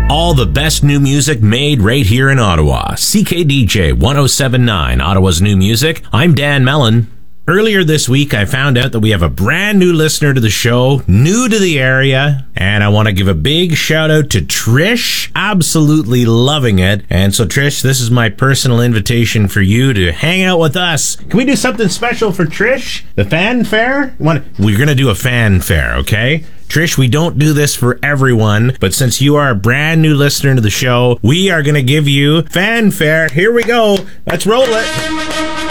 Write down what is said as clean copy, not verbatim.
All the best new music made right here in Ottawa. CKDJ 1079, Ottawa's new music. I'm Dan Mellon. Earlier this week, I found out that we have a brand new listener to the show, new to the area, and I want to give a big shout out to Trish. Absolutely loving it. And so, Trish, this is my personal invitation for you to hang out with us. Can we do something special for Trish? The fanfare? We're going to do a fanfare, okay? Trish, we don't do this for everyone, but since you are a brand new listener to the show, we are going to give you fanfare. Here we go. Let's roll it.